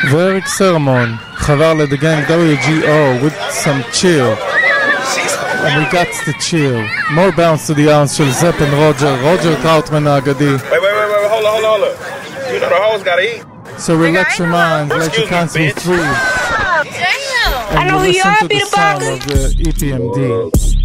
ואריק סרמון חבר ל-The Gang WGO with some chill. And we got the chill. More bounce to the ounce של זפ and רוג'ר טראוטמן האגדי. Wait, hold up. You know the hoes gotta eat. So relax your mind, let your conscience free. Damn! And I know who you listen are, to the Peter sound Parker. of the EPMD.